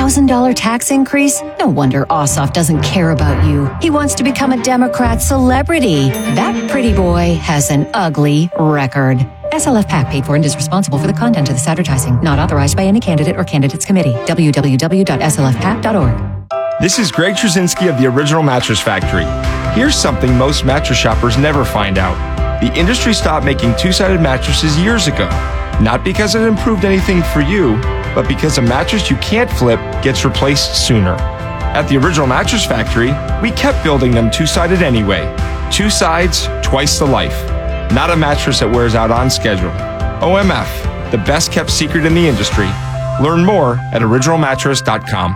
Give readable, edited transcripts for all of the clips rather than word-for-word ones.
$1,000 tax increase? No wonder Ossoff doesn't care about you. He wants to become a Democrat celebrity. That pretty boy has an ugly record. SLF PAC paid for and is responsible for the content of this advertising. Not authorized by any candidate or candidates committee. www.slfpac.org. This is Greg Trzynski of the Original Mattress Factory. Here's something most mattress shoppers never find out. The industry stopped making two-sided mattresses years ago. Not because it improved anything for you, but because a mattress you can't flip gets replaced sooner. At the Original Mattress Factory, we kept building them two-sided anyway. Two sides, twice the life. Not a mattress that wears out on schedule. OMF, the best kept secret in the industry. Learn more at originalmattress.com.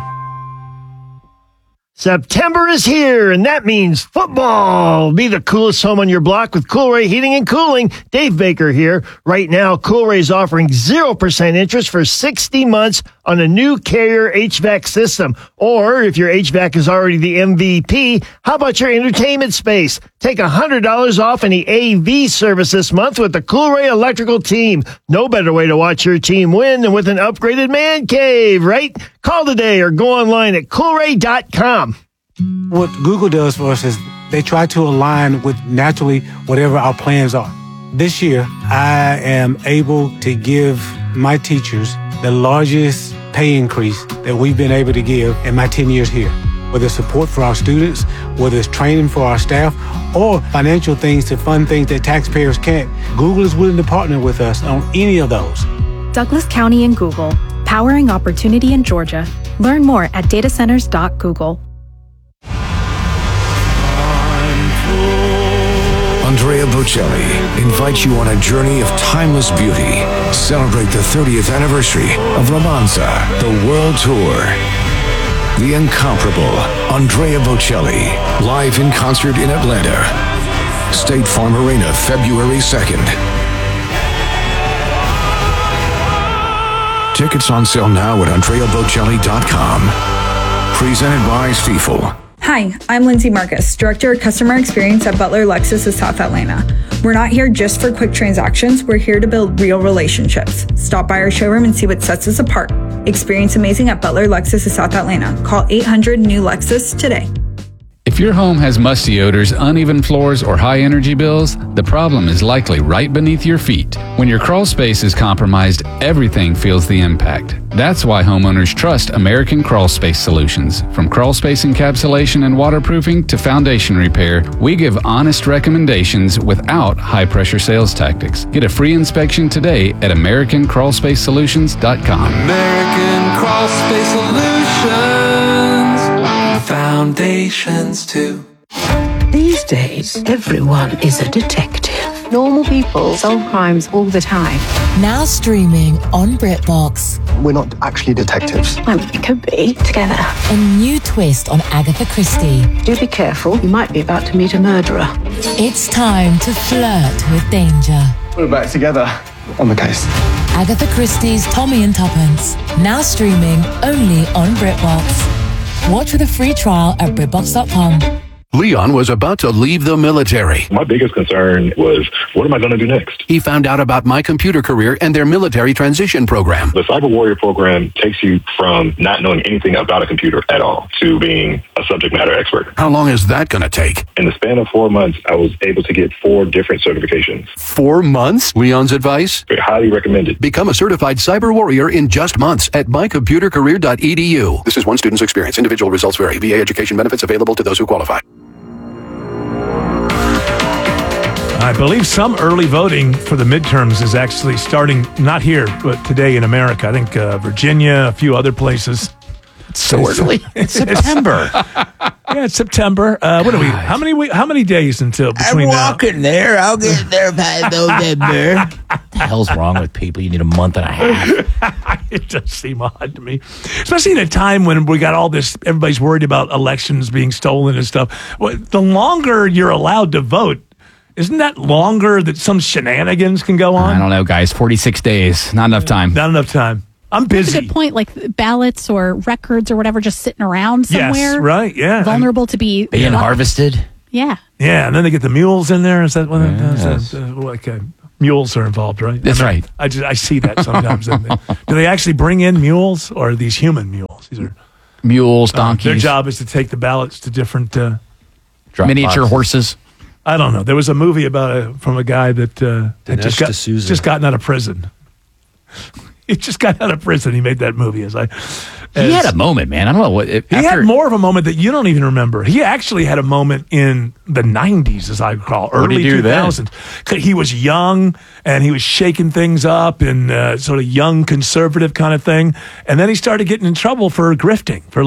September is here, and that means football. Be the coolest home on your block with Coolray Heating and Cooling. Dave Baker here. Right now, Coolray is offering 0% interest for 60 months on a new Carrier HVAC system. Or if your HVAC is already the MVP, how about your entertainment space? Take $100 off any AV service this month with the Coolray Electrical team. No better way to watch your team win than with an upgraded man cave, right? Call today or go online at Coolray.com. What Google does for us is they try to align with naturally whatever our plans are. This year, I am able to give my teachers the largest pay increase that we've been able to give in my 10 years here. Whether it's support for our students, whether it's training for our staff, or financial things to fund things that taxpayers can't, Google is willing to partner with us on any of those. Douglas County and Google, powering opportunity in Georgia. Learn more at datacenters.google. Andrea Bocelli invites you on a journey of timeless beauty. Celebrate the 30th anniversary of Romanza, the World Tour. The incomparable Andrea Bocelli, live in concert in Atlanta. State Farm Arena, February 2nd. Tickets on sale now at AndreaBocelli.com. Presented by Stiefel. Hi, I'm Lindsay Marcus, Director of Customer Experience at Butler Lexus of South Atlanta. We're not here just for quick transactions, we're here to build real relationships. Stop by our showroom and see what sets us apart. Experience amazing at Butler Lexus of South Atlanta. Call 800-NEW-LEXUS today. If your home has musty odors, uneven floors, or high energy bills, the problem is likely right beneath your feet. When your crawl space is compromised, everything feels the impact. That's why homeowners trust American Crawl Space Solutions. From crawl space encapsulation and waterproofing to foundation repair, we give honest recommendations without high-pressure sales tactics. Get a free inspection today at AmericanCrawlSpaceSolutions.com. American Crawl Space Solutions. Foundations too. These days, everyone is a detective. Normal people solve crimes all the time. Now streaming on BritBox. We're not actually detectives. Well, we could be together. A new twist on Agatha Christie. Do be careful. You might be about to meet a murderer. It's time to flirt with danger. We're back together on the case. Agatha Christie's Tommy and Tuppence. Now streaming only on BritBox. Watch with a free trial at BritBox.com. Leon was about to leave the military. My biggest concern was, what am I going to do next? He found out about My Computer Career and their military transition program. The Cyber Warrior program takes you from not knowing anything about a computer at all to being a subject matter expert. How long is that going to take? In the span of 4 months, I was able to get 4 different certifications. 4 months? Leon's advice? Very highly recommended. Become a certified cyber warrior in just months at mycomputercareer.edu. This is one student's experience. Individual results vary. VA education benefits available to those who qualify. I believe some early voting for the midterms is actually starting, not here, but today in America. I think Virginia, a few other places. It's so early. It's September. Yeah, it's September. What are we? How many days until between now? I'm walking there. I'll get there by November. What the hell's wrong with people? You need a month and a half. It does seem odd to me, especially in a time when we got all this. Everybody's worried about elections being stolen and stuff. Well, the longer you're allowed to vote, isn't that longer that some shenanigans can go on? I don't know, guys. 46 days. Not enough time. Not enough time. I'm busy. That's a good point. Like ballots or records or whatever just sitting around somewhere. Yes, right, yeah. Vulnerable to be... Being harvested. Yeah. Yeah, and then they get the mules in there. Is that what yes. Mules are involved, right? That's right. I see that sometimes. Do they actually bring in mules or are these human mules? mules. These are mules, their donkeys. job is to take the ballots to different miniature horses. I don't know. There was a movie from a guy that had Dinesh D'Souza. just gotten out of prison. He just got out of prison. He made that movie. He had a moment, man. I don't know what. He had more of a moment that you don't even remember. He actually had a moment in the 90s, as I recall, early 2000s. He was young and he was shaking things up and sort of young conservative kind of thing. And then he started getting in trouble for grifting, for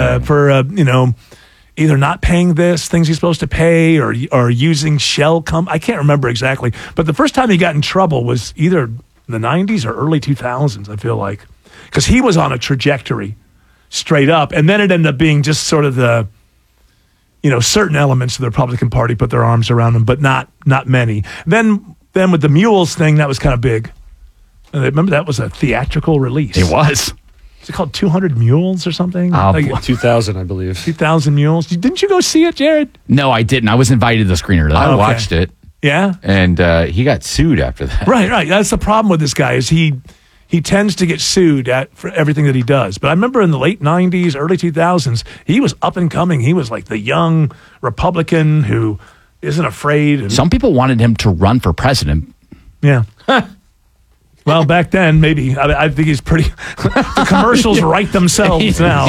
either not paying things he's supposed to pay or using shell I can't remember exactly. But the first time he got in trouble was either the 90s or early 2000s, I feel like. Because he was on a trajectory straight up. And then it ended up being just sort of the, certain elements of the Republican Party put their arms around him, but not many. Then with the mules thing, that was kind of big. And remember, that was a theatrical release. It was. Is it called 200 Mules or something? 2000, I believe. 2,000 Mules. Didn't you go see it, Jared? No, I didn't. I was invited to the screener. I watched it. Yeah? And he got sued after that. Right. That's the problem with this guy is he tends to get sued for everything that he does. But I remember in the late 90s, early 2000s, he was up and coming. He was like the young Republican who isn't afraid. Some people wanted him to run for president. Yeah. Well, back then, maybe. I think he's pretty... the commercials write themselves now.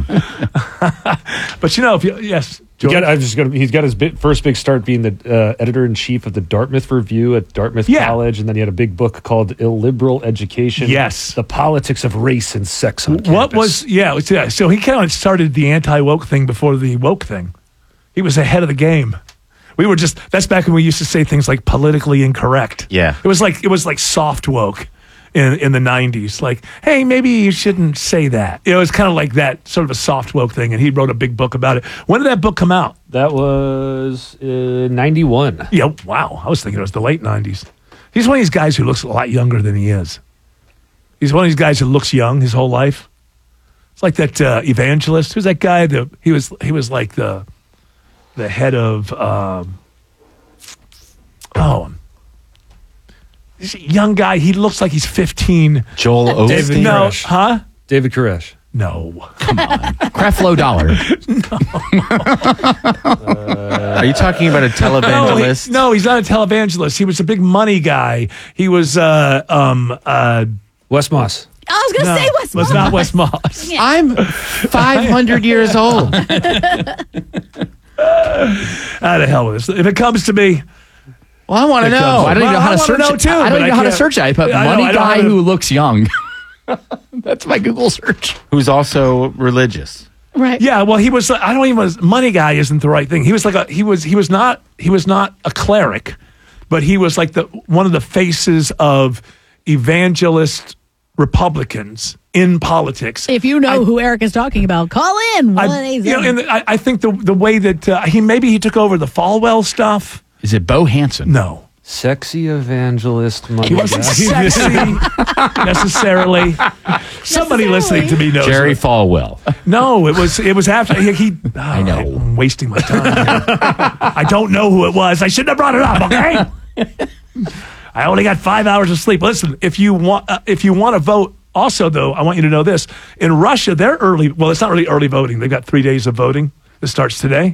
But, yes... he's got his first big start being the editor-in-chief of the Dartmouth Review at Dartmouth College, and then he had a big book called Illiberal Education. Yes. The Politics of Race and Sex on Campus. So he kind of started the anti-woke thing before the woke thing. He was ahead of the game. That's back when we used to say things like politically incorrect. Yeah. It was like soft woke in the 90s. Like, hey, maybe you shouldn't say that. It was kind of like that, sort of a soft woke thing, and he wrote a big book about it. When did that book come out? That was 91. Yeah, wow. I was thinking it was the late 90s. He's one of these guys who looks a lot younger than he is. He's one of these guys who looks young his whole life. It's like that evangelist. Who's that guy? He was like the head of this young guy. He looks like he's 15. Joel Osteen? No, huh? David Koresh. No. Come on. Creflo Dollar. Are you talking about a televangelist? No, he's not a televangelist. He was a big money guy. He was Wes Moss. I was going to say Wes Moss. Was not Wes Moss. Yeah. I'm 500 years old. Out of hell with this. If it comes to me... Well, I want to know. I don't even know how to search it. I don't even know how to search it. I put money guy who looks young. That's my Google search. Who's also religious. Right. Yeah, well, he was. Money guy isn't the right thing. He was like he was not a cleric, but he was like one of the faces of evangelist Republicans in politics. If you know who Eric is talking about, call in. I think the way that he took over the Falwell stuff. Is it Bo Hansen? No. Sexy evangelist. He wasn't sexy necessarily. Somebody listening to me knows. Jerry Falwell. No, it was after he. I know. I'm wasting my time here. I don't know who it was. I shouldn't have brought it up. Okay. I only got 5 hours of sleep. Listen, if you want to vote. Also, though, I want you to know this: in Russia, they're early. Well, it's not really early voting. They've got 3 days of voting. It starts today.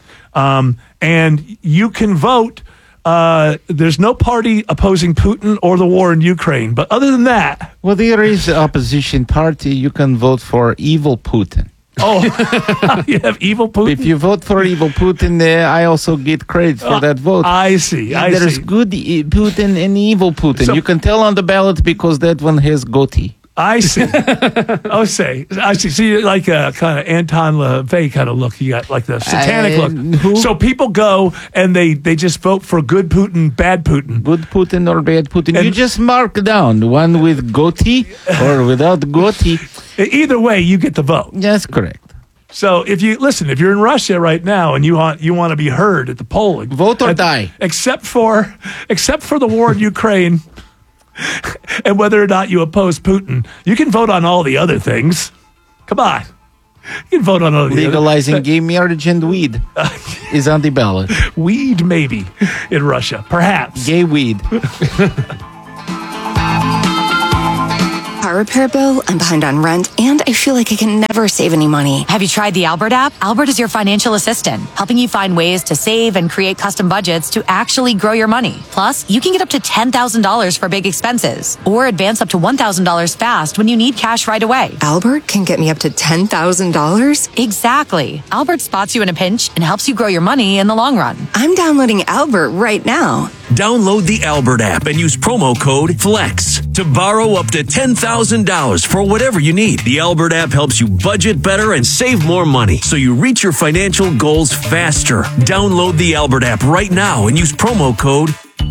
And you can vote. There's no party opposing Putin or the war in Ukraine. But other than that... Well, there is an opposition party. You can vote for evil Putin. Oh, you have evil Putin? If you vote for evil Putin, I also get credit for that vote. I see. There's good Putin and evil Putin. So, you can tell on the ballot because that one has goatee. I see. I see. So you like a kind of Anton LaVey kind of look. You got like the satanic look. So people go and they just vote for good Putin, bad Putin. Good Putin or bad Putin. And you just mark down one with goatee or without goatee. Either way, you get the vote. That's correct. So if you're in Russia right now and you want to be heard at the polling, vote or die. Except for the war in Ukraine. And whether or not you oppose Putin, you can vote on all the other things. Come on. You can vote on all the legalizing gay marriage and weed is on the ballot. Weed, maybe, in Russia. Perhaps. Gay weed. car repair bill, I'm behind on rent, and I feel like I can never save any money. Have you tried the Albert app? Albert is your financial assistant, helping you find ways to save and create custom budgets to actually grow your money. Plus, you can get up to $10,000 for big expenses or advance up to $1,000 fast when you need cash right away. Albert can get me up to $10,000? Exactly. Albert spots you in a pinch and helps you grow your money in the long run. I'm downloading Albert right now. Download the Albert app and use promo code FLEX to borrow up to $10,000 for whatever you need. The Albert app helps you budget better and save more money so you reach your financial goals faster. Download the Albert app right now and use promo code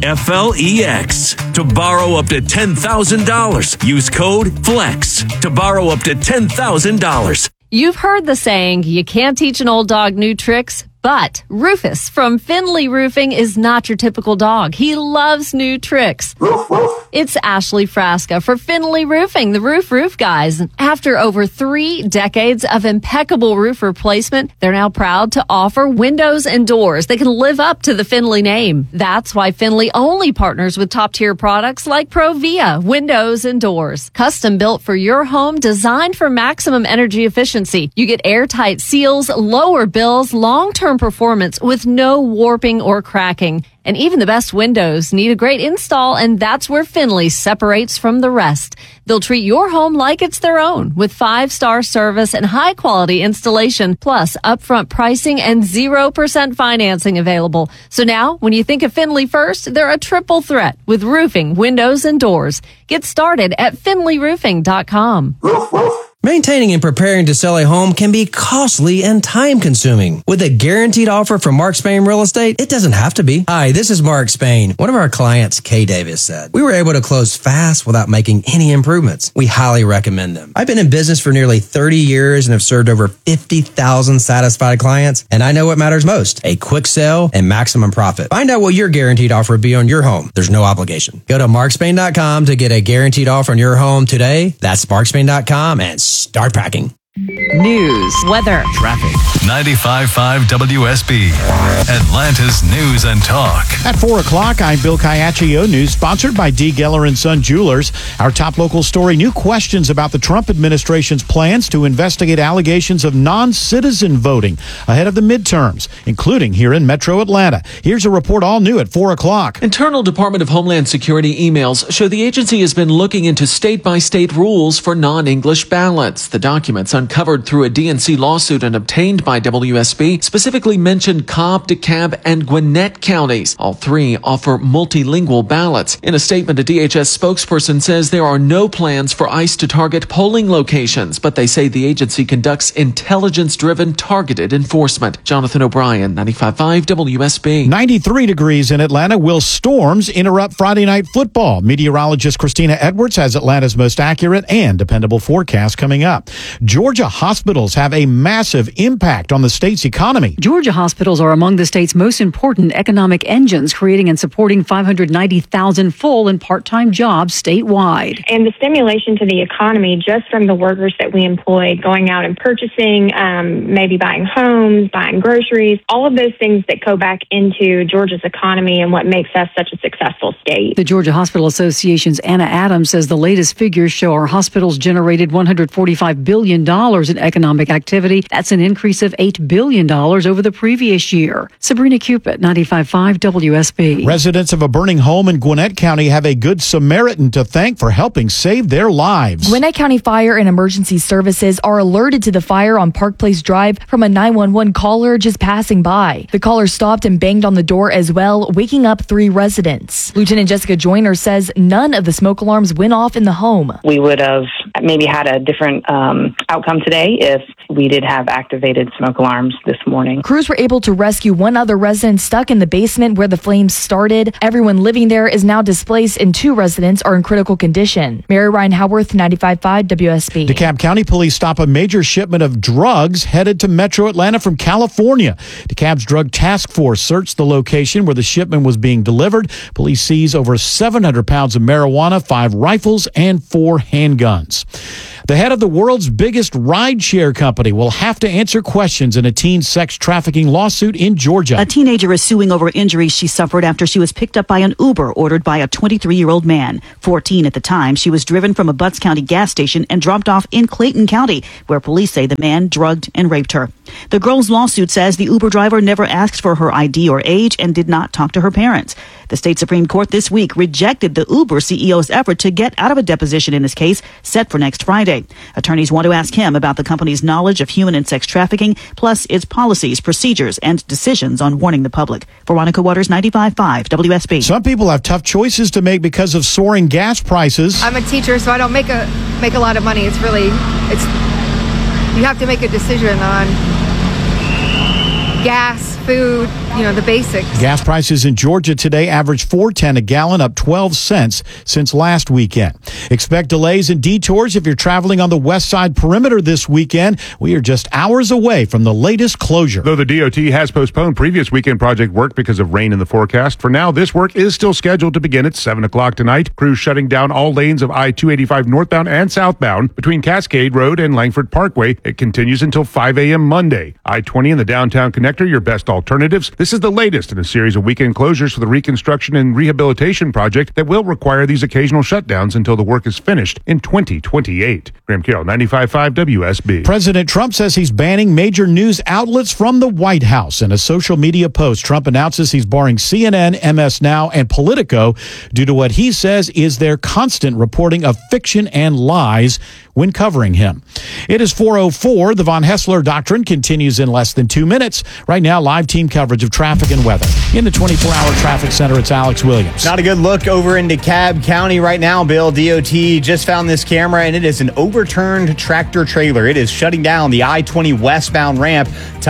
FLEX to borrow up to $10,000. Use code FLEX to borrow up to $10,000. You've heard the saying, you can't teach an old dog new tricks. But Rufus from Finley Roofing is not your typical dog. He loves new tricks. It's Ashley Frasca for Finley Roofing, the roof guys. After over 3 decades of impeccable roof replacement, they're now proud to offer windows and doors. They can live up to the Finley name. That's why Finley only partners with top-tier products like Provia windows and doors. Custom built for your home, designed for maximum energy efficiency. You get airtight seals, lower bills, long-term performance with no warping or cracking. And even the best windows need a great install, and that's where Finley separates from the rest. They'll treat your home like it's their own with 5-star service and high-quality installation, plus upfront pricing and 0% financing available. So now, when you think of Finley first, they're a triple threat with roofing, windows, and doors. Get started at finleyroofing.com. Maintaining and preparing to sell a home can be costly and time-consuming. With a guaranteed offer from Mark Spain Real Estate, it doesn't have to be. Hi, this is Mark Spain. One of our clients, Kay Davis, said, "We were able to close fast without making any improvements. We highly recommend them. I've been in business for nearly 30 years and have served over 50,000 satisfied clients, and I know what matters most, a quick sale and maximum profit. Find out what your guaranteed offer would be on your home. There's no obligation. Go to markspain.com to get a guaranteed offer on your home today. That's markspain.com and start packing. News, weather, traffic. 95.5 WSB, Atlanta's News and Talk. At 4 o'clock, I'm Bill Caiaccio. News sponsored by D. Geller & Son Jewelers. Our top local story, new questions about the Trump administration's plans to investigate allegations of non-citizen voting ahead of the midterms, including here in Metro Atlanta. Here's a report all new at 4 o'clock. Internal Department of Homeland Security emails show the agency has been looking into state-by-state rules for non-English ballots. The documents uncovered through a DNC lawsuit and obtained by WSB specifically mentioned Cobb, DeKalb, and Gwinnett counties. All 3 offer multilingual ballots. In a statement, a DHS spokesperson says there are no plans for ICE to target polling locations, but they say the agency conducts intelligence-driven targeted enforcement. Jonathan O'Brien, 95.5 WSB. 93 degrees in Atlanta. Will storms interrupt Friday night football? Meteorologist Christina Edwards has Atlanta's most accurate and dependable forecast coming up. Georgia hospitals have a massive impact on the state's economy. Georgia hospitals are among the state's most important economic engines, creating and supporting 590,000 full and part-time jobs statewide. And the stimulation to the economy just from the workers that we employ, going out and purchasing, maybe buying homes, buying groceries, all of those things that go back into Georgia's economy and what makes us such a successful state. The Georgia Hospital Association's Anna Adams says the latest figures show our hospitals generated $145 billion in economic activity. That's an increase of $8 billion over the previous year. Sabrina Cupid, 95.5 WSB. Residents of a burning home in Gwinnett County have a good Samaritan to thank for helping save their lives. Gwinnett County Fire and Emergency Services are alerted to the fire on Park Place Drive from a 911 caller just passing by. The caller stopped and banged on the door as well, waking up 3 residents. Lieutenant Jessica Joyner says none of the smoke alarms went off in the home. We would have maybe had a different outcome today if we did have activated smoke alarms this morning. Crews were able to rescue 1 other resident stuck in the basement where the flames started. Everyone living there is now displaced and 2 residents are in critical condition. Mary Ryan Howarth, 95.5 WSB. DeKalb County police stop a major shipment of drugs headed to Metro Atlanta from California. DeKalb's Drug Task Force searched the location where the shipment was being delivered. Police seize over 700 pounds of marijuana, 5 rifles, and 4 handguns. The head of the world's biggest rideshare company will have to answer questions in a teen sex trafficking lawsuit in Georgia. A teenager is suing over injuries she suffered after she was picked up by an Uber ordered by a 23-year-old man. 14 at the time, she was driven from a Butts County gas station and dropped off in Clayton County, where police say the man drugged and raped her. The girl's lawsuit says the Uber driver never asked for her ID or age and did not talk to her parents. The state Supreme Court this week rejected the Uber CEO's effort to get out of a deposition in this case set for next Friday. Attorneys want to ask him about the company's knowledge of human and sex trafficking, plus its policies, procedures, and decisions on warning the public. Veronica Waters, 95.5 WSB. Some people have tough choices to make because of soaring gas prices. I'm a teacher, so I don't make a lot of money. You have to make a decision on gas, food, the basics. Gas prices in Georgia today average $4.10 a gallon, up 12 cents since last weekend. Expect delays and detours if you're traveling on the west side perimeter this weekend. We are just hours away from the latest closure. Though the DOT has postponed previous weekend project work because of rain in the forecast, for now this work is still scheduled to begin at 7 o'clock tonight. Crews shutting down all lanes of I-285 northbound and southbound between Cascade Road and Langford Parkway. It continues until 5 a.m. Monday. I-20 and the downtown connector, your best alternatives. This is the latest in a series of weekend closures for the reconstruction and rehabilitation project that will require these occasional shutdowns until the work is finished in 2028. Graham Carroll, 95.5 WSB. President Trump says he's banning major news outlets from the White House. In a social media post, Trump announces he's barring CNN, MS Now, and Politico due to what he says is their constant reporting of fiction and lies when covering him. It is 4:04. The Von Hessler Doctrine continues in less than 2 minutes. Right now, live team coverage of traffic and weather. In the 24-hour traffic center, it's Alex Williams. Not a good look over into DeKalb County right now, Bill. DOT just found this camera, and it is an overturned tractor trailer. It is shutting down the I-20 westbound ramp to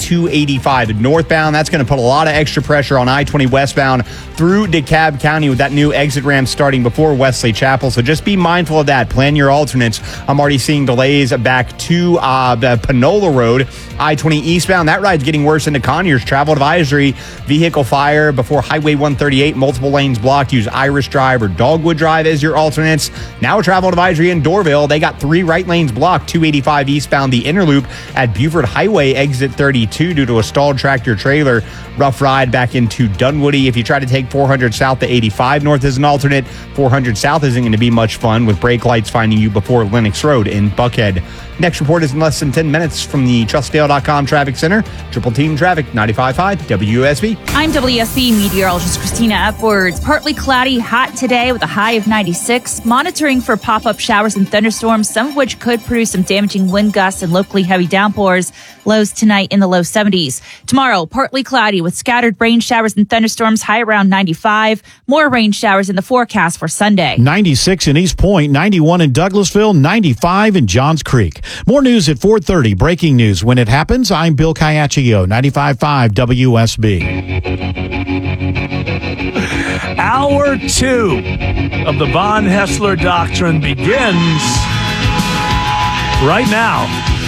I-285 northbound. That's going to put a lot of extra pressure on I-20 westbound through DeKalb County with that new exit ramp starting before Wesley Chapel. So just be mindful of that. Plan your alternates. I'm already seeing delays back to the Panola Road, I-20 eastbound. That ride's getting worse into Conyers. Travel advisory, vehicle fire before Highway 138, multiple lanes blocked. Use Irish Drive or Dogwood Drive as your alternates. Now a travel advisory in Dorville. They got 3 right lanes blocked, 285 eastbound, the inner loop at Buford Highway, exit 32 due to a stalled tractor trailer. Rough ride back into Dunwoody. If you try to take 400 south to 85 north as an alternate, 400 south isn't going to be much fun with brake lights finding you before Lenox Road in Buckhead. Next report is in less than 10 minutes from the TrustDale.com Traffic Center. Triple Team Traffic, 95.5 WSB. I'm WSB meteorologist Christina Upwards. Partly cloudy, hot today with a high of 96. Monitoring for pop-up showers and thunderstorms, some of which could produce some damaging wind gusts and locally heavy downpours. Lows tonight in the low 70s. Tomorrow, partly cloudy with scattered rain showers and thunderstorms, high around 95. More rain showers in the forecast for Sunday. 96 in East Point, 91 in Douglasville, 95 in Johns Creek. More news at 4:30. Breaking news when it happens. I'm Bill Caiaccio, 95.5 WSB. Hour 2 of the Von Hessler Doctrine begins right now.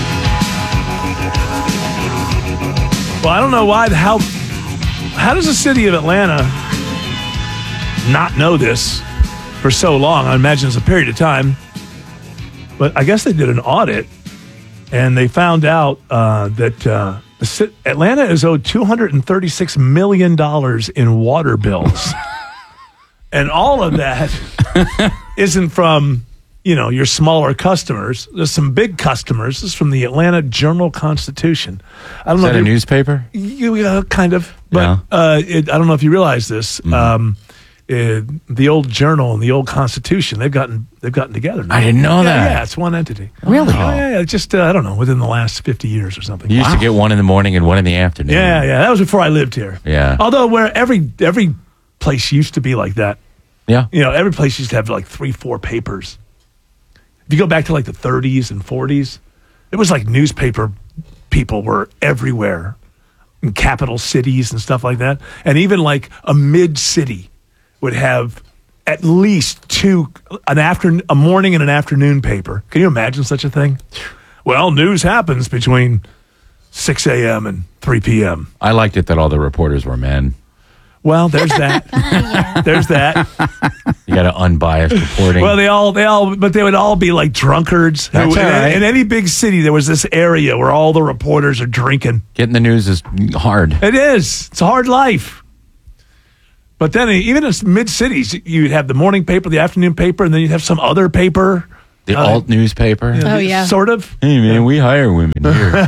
Well, I don't know why. How does the city of Atlanta not know this for so long? I imagine it's a period of time. But I guess they did an audit, and they found out that Atlanta is owed $236 million in water bills. And all of that isn't from, your smaller customers. There's some big customers. This is from the Atlanta Journal-Constitution. I don't know. Is that a newspaper? Kind of. But I don't know if you realize this. Mm-hmm. The old Journal and the old Constitution, they've gotten together now. I didn't know that. Yeah, it's one entity. Really? Yeah, just I don't know, within the last 50 years or something. You used to get one in the morning and one in the afternoon. Yeah, that was before I lived here. Yeah. Although where every place used to be like that. Yeah. Every place used to have like 3-4 papers. If you go back to like the 30s and 40s, it was like newspaper people were everywhere in capital cities and stuff like that. And even like a mid-city would have at least 2, a morning and an afternoon paper. Can you imagine such a thing? Well, news happens between 6 a.m. and 3 p.m. I liked it that all the reporters were men. Well, there's that. There's that. You got unbiased reporting. Well, but they would all be like drunkards. That's all right. In any big city, there was this area where all the reporters are drinking. Getting the news is hard. It is. It's a hard life. But then even in mid cities, you'd have the morning paper, the afternoon paper, and then you'd have some other paper. The alt newspaper. Oh, yeah. Sort of. Hey, man, we hire women here.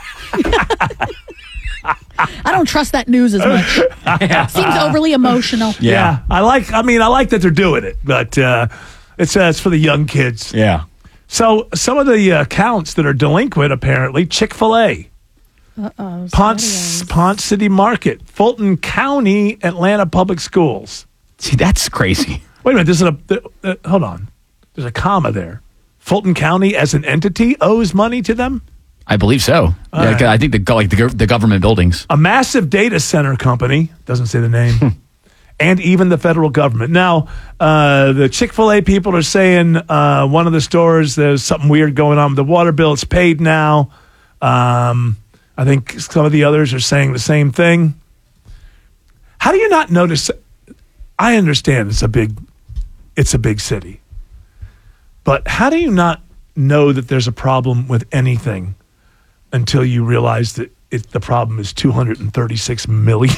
I don't trust that news as much. Seems overly emotional. Yeah. I like that they're doing it, but it's for the young kids. Yeah. So some of the accounts that are delinquent, apparently, Chick-fil-A. Uh-oh. Ponce City Market, Fulton County, Atlanta Public Schools. See, that's crazy. Wait a minute, hold on. There's a comma there. Fulton County as an entity owes money to them? I believe so. Yeah, right. I think the government buildings. A massive data center company, doesn't say the name, and even the federal government. Now, the Chick-fil-A people are saying one of the stores, there's something weird going on with the water bill. It's paid now. I think some of the others are saying the same thing. How do you not notice? I understand it's a big city. But how do you not know that there's a problem with anything until you realize that the problem is $236 million?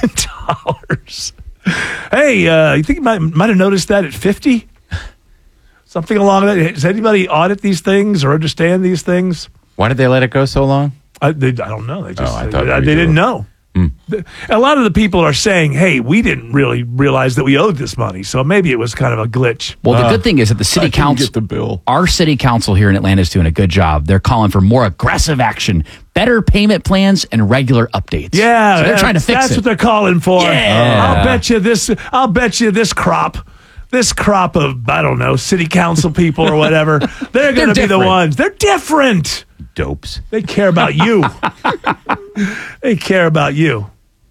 Hey, you think you might have noticed that at 50? Something along that. Does anybody audit these things or understand these things? Why did they let it go so long? I don't know. They just they didn't know. A lot of the people are saying, hey, we didn't really realize that we owed this money, so maybe it was kind of a glitch. Well, the good thing is that the city council, get the bill. Our city council here in Atlanta is doing a good job. They're calling for more aggressive action, better payment plans, and regular updates. Yeah, so they're trying to fix that's it. what they're calling for. Yeah. I'll bet you this crop of, I don't know, city council people or whatever, they're going to be the ones. They're different. Dopes. They care about you. They care about you.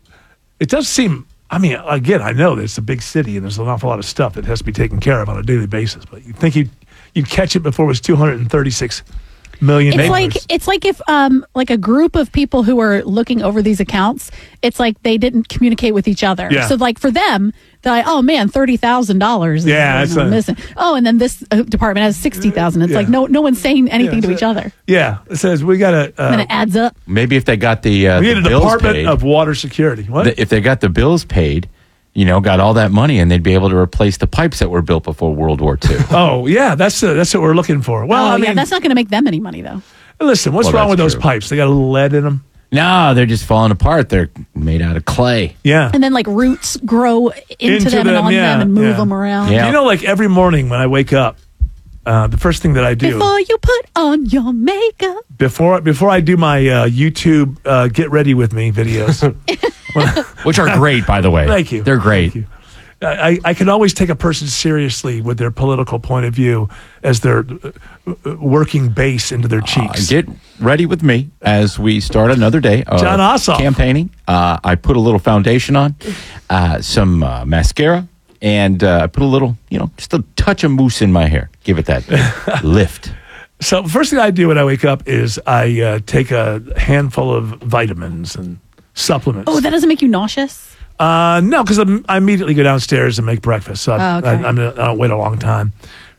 It does seem, again, I know that it's a big city and there's an awful lot of stuff that has to be taken care of on a daily basis, but you'd think you'd catch it before it was $236 million. It's like if like a group of people who are looking over these accounts, it's like they didn't communicate with each other. Yeah. So like for them, they're like, oh man, $30,000 is missing. Oh, and then this department has $60,000. It's like no one's saying anything to each other. Yeah, it says we got to. And then it adds up. Maybe if they got the we need a bills Department paid, of Water Security. What? If they got the bills paid, got all that money, and they'd be able to replace the pipes that were built before World War II. Oh yeah, that's what we're looking for. Well, that's not going to make them any money though. Listen, what's wrong with those pipes? They got a little lead in them. No, they're just falling apart. They're made out of clay. Yeah. And then like roots grow into them and on them and move them around. Yeah. Like every morning when I wake up, the first thing that I do before you put on your makeup, before I do my YouTube Get Ready With Me videos, which are great, by the way. Thank you. They're great. Thank you. I can always take a person seriously with their political point of view as their working base into their cheeks. Get ready with me as we start another day of John Ossoff campaigning. I put a little foundation on, some mascara, and I put a little, just a touch of mousse in my hair. Give it that lift. So the first thing I do when I wake up is I take a handful of vitamins and supplements. Oh, that doesn't make you nauseous? No, because I immediately go downstairs and make breakfast. So I don't wait a long time.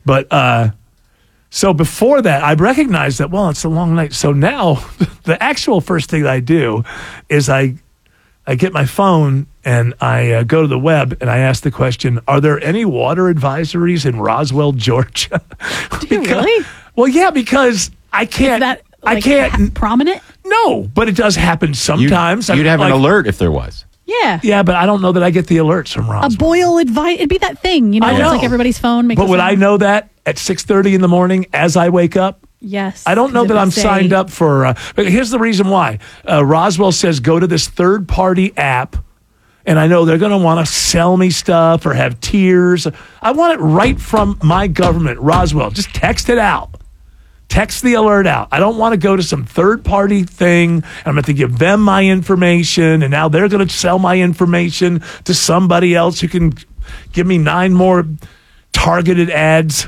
But so before that, I recognize that, it's a long night. So now the actual first thing that I do is I get my phone and I go to the web and I ask the question, are there any water advisories in Roswell, Georgia? Do you really? Well, yeah, because I can't. Is that, I can't. Prominent? No, but it does happen sometimes. You'd have an alert if there was. Yeah. Yeah, but I don't know that I get the alerts from Roswell. A boil advice. It'd be that thing, I know. It's like everybody's phone makes. But would I know that at 6:30 in the morning as I wake up? Yes. I don't know that I'm signed up for. But here's the reason why. Roswell says go to this third-party app, and I know they're going to want to sell me stuff or have tiers. I want it right from my government, Roswell. Just text it out. Text the alert out. I don't want to go to some third-party thing. I'm going to give them my information, and now they're going to sell my information to somebody else who can give me 9 more targeted ads.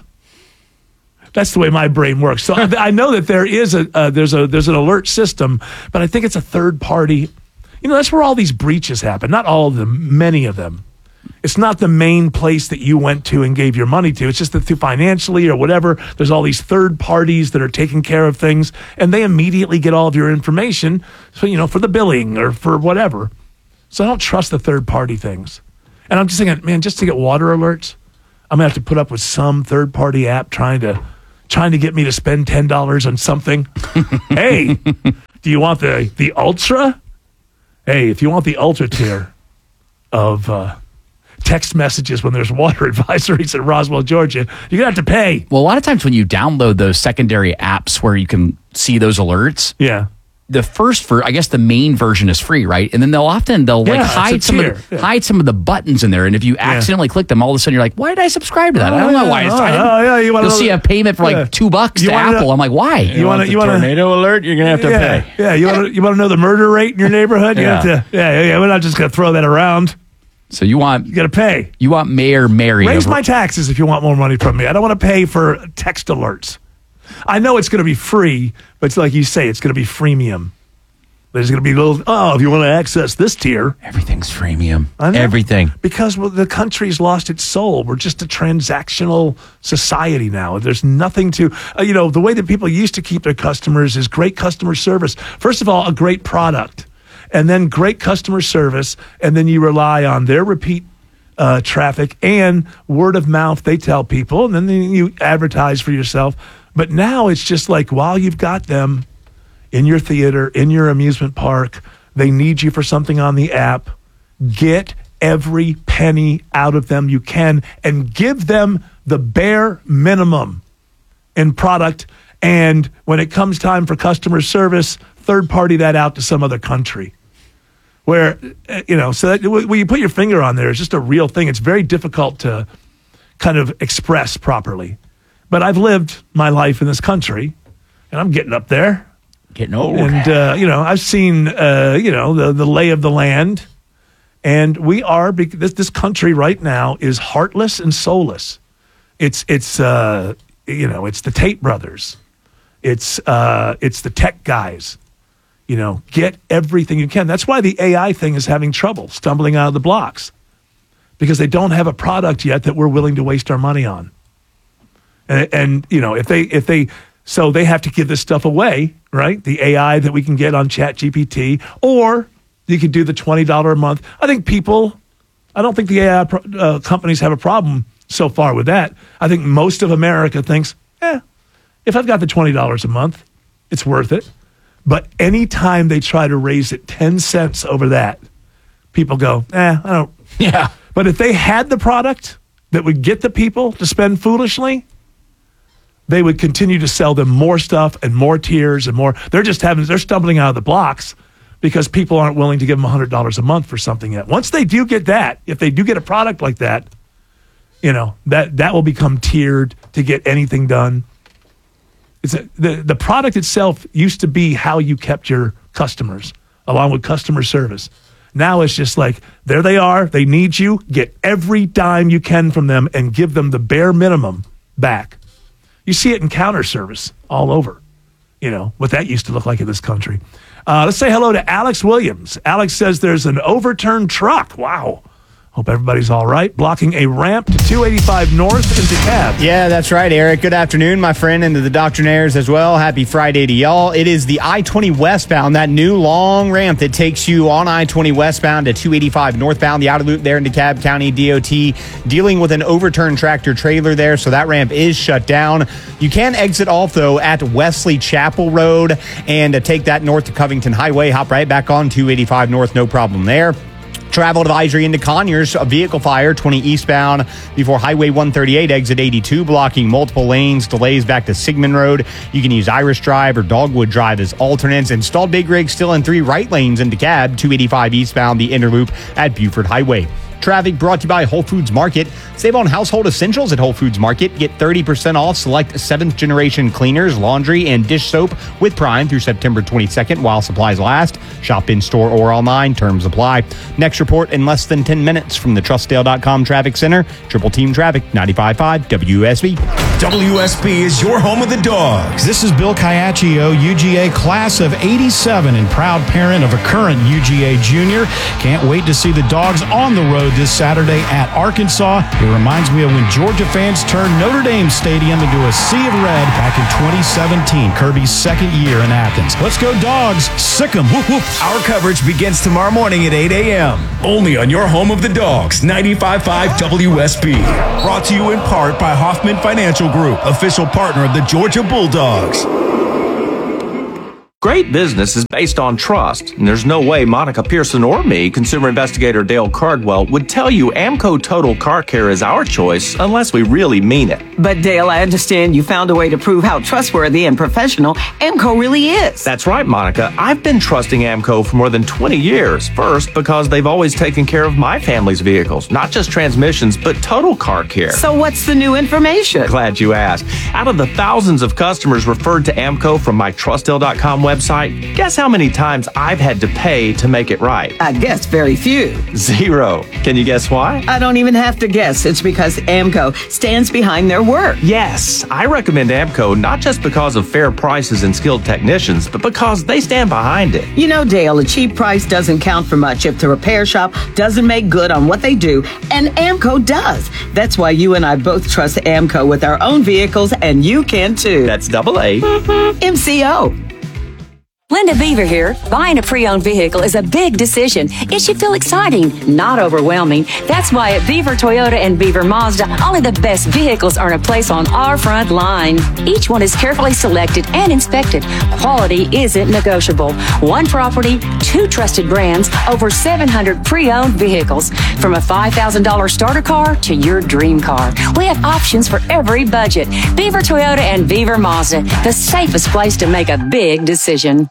That's the way my brain works. So I know that there is there's an alert system, but I think it's a third-party. That's where all these breaches happen. Not all of them, many of them. It's not the main place that you went to and gave your money to. It's just that through financially or whatever, there's all these third parties that are taking care of things, and they immediately get all of your information, so, for the billing or for whatever. So I don't trust the third party things. And I'm just thinking, man, just to get water alerts, I'm going to have to put up with some third party app trying to get me to spend $10 on something. Hey, do you want the Ultra? Hey, if you want the Ultra tier of text messages when there's water advisories in Roswell, Georgia, you're going to have to pay. Well, a lot of times when you download those secondary apps where you can see those alerts, I guess the main version is free, right? And then they'll hide some of the buttons in there. And if you accidentally click them, all of a sudden you're like, why did I subscribe to that? I don't know why. You'll see a payment for like $2 to Apple. I'm like, why? You want a tornado alert? You're gonna have to pay. Yeah, you want to know the murder rate in your neighborhood? You have to. We're not just gonna throw that around. So you got to pay. You want Mayor Mary raise my taxes if you want more money from me. I don't want to pay for text alerts. I know it's going to be free, but it's like you say, it's going to be freemium. There's going to be if you want to access this tier. Everything's freemium. Everything. Because the country's lost its soul. We're just a transactional society now. There's nothing to, the way that people used to keep their customers is great customer service. First of all, a great product. And then great customer service, and then you rely on their repeat traffic and word of mouth. They tell people, and then you advertise for yourself. But now it's just like while you've got them in your theater, in your amusement park, they need you for something on the app. Get every penny out of them you can and give them the bare minimum in product. And when it comes time for customer service, third party that out to some other country. Where, so that when you put your finger on there, it's just a real thing. It's very difficult to kind of express properly. But I've lived my life in this country, and I'm getting up there. Getting old. And, I've seen, the lay of the land. And we are, this country right now is heartless and soulless. It's the Tate brothers. It's the tech guys. Get everything you can. That's why the AI thing is having trouble stumbling out of the blocks, because they don't have a product yet that we're willing to waste our money on. And so they have to give this stuff away, right? The AI that we can get on ChatGPT, or you could do the $20 a month. I don't think the AI companies have a problem so far with that. I think most of America thinks, if I've got the $20 a month, it's worth it. But anytime they try to raise it 10 cents over that, people go, I don't. Yeah. But if they had the product that would get the people to spend foolishly, they would continue to sell them more stuff and more tiers and more. They're stumbling out of the blocks because people aren't willing to give them $100 a month for something yet. Once they do get that, if they do get a product like that, that will become tiered to get anything done. The product itself used to be how you kept your customers, along with customer service. Now it's just like, there they are. They need you. Get every dime you can from them and give them the bare minimum back. You see it in counter service all over, what that used to look like in this country. Let's say hello to Alex Williams. Alex says there's an overturned truck. Wow. Hope everybody's all right. Blocking a ramp to 285 North in DeKalb. Yeah, that's right, Eric. Good afternoon, my friend, and to the Doctrinaires as well. Happy Friday to y'all. It is the I-20 westbound, that new long ramp that takes you on I-20 westbound to 285 northbound, the outer loop there in DeKalb County DOT, dealing with an overturned tractor trailer there, so that ramp is shut down. You can exit off, though, at Wesley Chapel Road and take that north to Covington Highway. Hop right back on 285 north, no problem there. Travel advisory into Conyers, a vehicle fire, 20 eastbound before Highway 138, exit 82, blocking multiple lanes, delays back to Sigmund Road. You can use Irish Drive or Dogwood Drive as alternates. Installed big rigs still in 3 right lanes into DeKalb, 285 eastbound, the inner loop at Buford Highway. Traffic brought to you by Whole Foods Market. Save on household essentials at Whole Foods Market. Get 30% off select 7th generation cleaners, laundry, and dish soap with Prime through September 22nd while supplies last. Shop in store or online. Terms apply. Next report in less than 10 minutes from the Trustdale.com Traffic Center. Triple Team Traffic, 95.5 WSB. WSB is your home of the Dogs. This is Bill Caiaccio, UGA class of 87 and proud parent of a current UGA junior. Can't wait to see the Dogs on the road this Saturday at Arkansas. It reminds me of when Georgia fans turned Notre Dame Stadium into a sea of red back in 2017, Kirby's second year in Athens. Let's go Dogs. Sick 'em. Whoop, whoop. Our coverage begins tomorrow morning at 8 a.m. Only on your home of the Dogs, 95.5 WSB. Brought to you in part by Hoffman Financial Group, official partner of the Georgia Bulldogs. Great business is based on trust, and there's no way Monica Pearson or me, consumer investigator Dale Cardwell, would tell you Amco Total Car Care is our choice unless we really mean it. But Dale, I understand you found a way to prove how trustworthy and professional Amco really is. That's right, Monica. I've been trusting Amco for more than 20 years. First, because they've always taken care of my family's vehicles, not just transmissions, but total car care. So what's the new information? Glad you asked. Out of the thousands of customers referred to Amco from my TrustDale.com website, guess how many times I've had to pay to make it right? I guess very few. 0. Can you guess why? I don't even have to guess. It's because Amco stands behind their work. Yes, I recommend Amco not just because of fair prices and skilled technicians, but because they stand behind it. You know, Dale, a cheap price doesn't count for much if the repair shop doesn't make good on what they do, and Amco does. That's why you and I both trust Amco with our own vehicles, and you can too. That's double A. MCO. Linda Beaver here. Buying a pre-owned vehicle is a big decision. It should feel exciting, not overwhelming. That's why at Beaver Toyota and Beaver Mazda, only the best vehicles earn a place on our front line. Each one is carefully selected and inspected. Quality isn't negotiable. One property, 2 trusted brands, over 700 pre-owned vehicles. From a $5,000 starter car to your dream car. We have options for every budget. Beaver Toyota and Beaver Mazda, the safest place to make a big decision.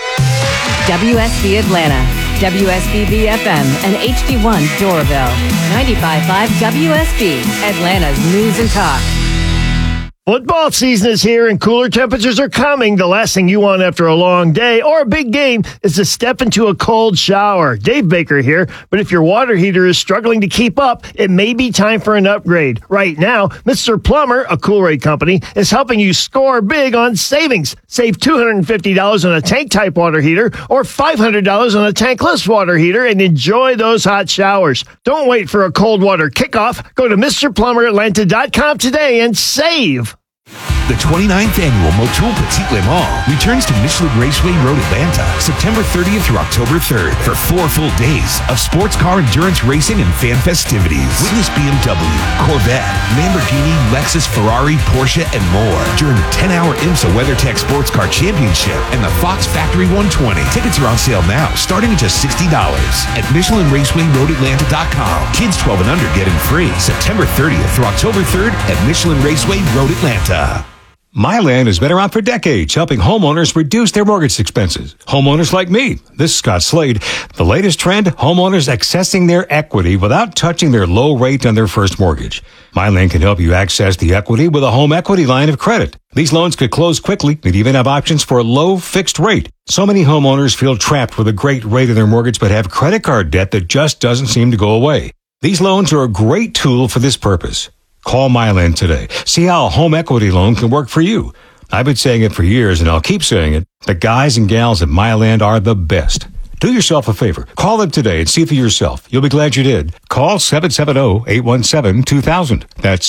WSB Atlanta, WSB FM, and HD1 Doraville. 95.5 WSB, Atlanta's News and Talk. Football season is here and cooler temperatures are coming. The last thing you want after a long day or a big game is to step into a cold shower. Dave Baker here, but if your water heater is struggling to keep up, it may be time for an upgrade. Right now, Mr. Plumber, a Coolrate company, is helping you score big on savings. Save $250 on a tank-type water heater or $500 on a tankless water heater and enjoy those hot showers. Don't wait for a cold water kickoff. Go to MrPlumberAtlanta.com today and save. The 29th annual Motul Petit Le Mans returns to Michelin Raceway Road, Atlanta, September 30th through October 3rd for 4 full days of sports car endurance racing and fan festivities. Witness BMW, Corvette, Lamborghini, Lexus, Ferrari, Porsche, and more during the 10-hour IMSA WeatherTech Sports Car Championship and the Fox Factory 120. Tickets are on sale now, starting at just $60 at MichelinRacewayRoadAtlanta.com. Kids 12 and under get in free September 30th through October 3rd at Michelin Raceway Road, Atlanta. MyLand has been around for decades, helping homeowners reduce their mortgage expenses. Homeowners like me. This is Scott Slade. The latest trend, homeowners accessing their equity without touching their low rate on their first mortgage. MyLand can help you access the equity with a home equity line of credit. These loans could close quickly and even have options for a low fixed rate. So many homeowners feel trapped with a great rate on their mortgage but have credit card debt that just doesn't seem to go away. These loans are a great tool for this purpose. Call MyLand today. See how a home equity loan can work for you. I've been saying it for years, and I'll keep saying it. The guys and gals at MyLand are the best. Do yourself a favor. Call them today and see for yourself. You'll be glad you did. Call 770-817-2000. That's